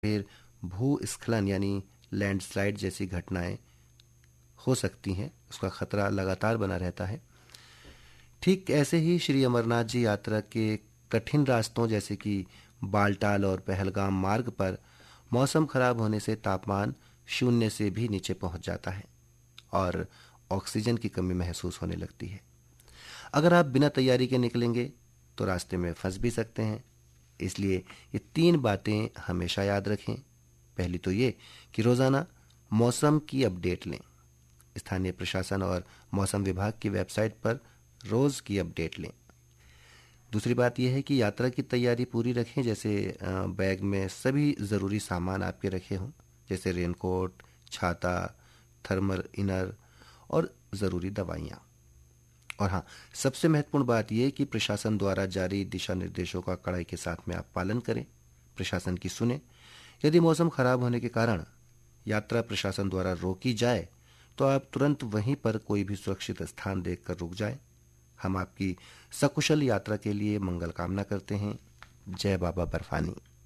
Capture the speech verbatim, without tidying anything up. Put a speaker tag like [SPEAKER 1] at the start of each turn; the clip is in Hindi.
[SPEAKER 1] फिर भूस्खलन यानी लैंडस्लाइड जैसी घटनाएं हो सकती हैं, उसका खतरा लगातार बना रहता है। ठीक ऐसे ही श्री अमरनाथ जी यात्रा के कठिन रास्तों जैसे कि बालटाल और पहलगाम मार्ग पर मौसम खराब होने से तापमान शून्य से भी नीचे पहुंच जाता है और ऑक्सीजन की कमी महसूस होने लगती है। अगर आप बिना तैयारी के निकलेंगे तो रास्ते में फंस भी सकते हैं। इसलिए ये तीन बातें हमेशा याद रखें। पहली तो ये कि रोजाना मौसम की अपडेट लें। स्थानीय प्रशासन और मौसम विभाग की वेबसाइट पर रोज की अपडेट लें। दूसरी बात यह है कि यात्रा की तैयारी पूरी रखें, जैसे बैग में सभी ज़रूरी सामान आपके रखे हों, जैसे रेनकोट, छाता, थर्मल इनर और ज़रूरी दवाइयाँ। और हाँ, सबसे महत्वपूर्ण बात यह कि प्रशासन द्वारा जारी दिशा निर्देशों का कड़ाई के साथ में आप पालन करें, प्रशासन की सुने। यदि मौसम खराब होने के कारण यात्रा प्रशासन द्वारा रोकी जाए तो आप तुरंत वहीं पर कोई भी सुरक्षित स्थान देखकर रुक जाएं। हम आपकी सकुशल यात्रा के लिए मंगल कामना करते हैं। जय बाबा बर्फानी।